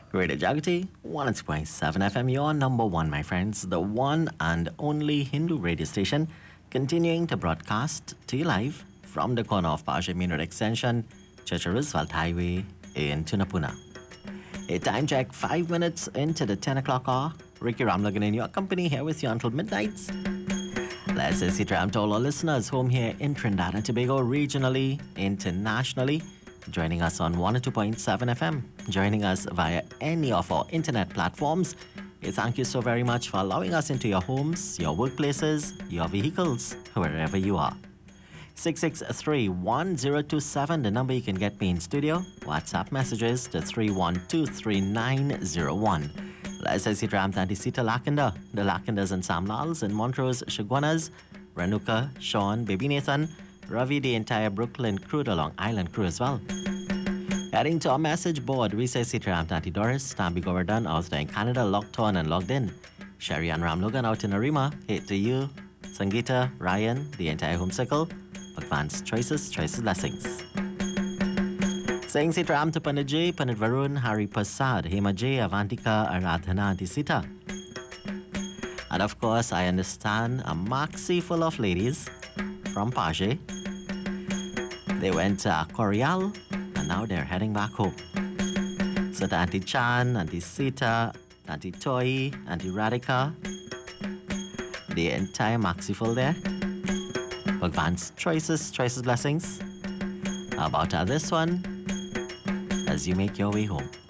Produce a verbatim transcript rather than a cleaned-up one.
Radio Jagati, one oh two point seven F M, your number one, my friends, the one and only Hindu radio station, continuing to broadcast to you live from the corner of Pasha Main Road Extension, Church Roosevelt Highway in Tunapuna. A time check, five minutes into the ten o'clock hour. Ricky Ramlagan in your company here with you until midnight. Let's say Sitram to all our listeners home here in Trinidad and Tobago, regionally, internationally, joining us on one oh two point seven F M, joining us via any of our internet platforms. We thank you so very much for allowing us into your homes, your workplaces, your vehicles, wherever you are. six six three, one zero two seven, the number you can get me in studio. WhatsApp messages to three one two three nine zero one. Let's say Ram Tanti Sita Lakanda, the Lakandas and Sam Lals and Montrose Shagwanas, Ranuka, Sean, Baby Nathan, Ravi, the entire Brooklyn crew, the Long Island crew as well. Heading to our message board, we say Sita Ram Tanti Doris, Tambi Govardhan out there in Canada, locked on and logged in. Sherry and Ram Logan out in Arima, hate to you, Sangeeta, Ryan, the entire home circle, Bhagwan's choices, choices, blessings. Saying Sitram to Pandit J, Pandit Varun, Hari Prasad, Hema J, Avantika, Aradhana, Disita. And of course, I understand a maxi full of ladies from Paje. They went to Corial and now they're heading back home. So to Auntie Chan, Auntie Sita, Auntie Toy, Auntie Radhika, the entire maxi full there. Bhagwan's choices, choices, blessings. How about uh, this one? As you make your way home.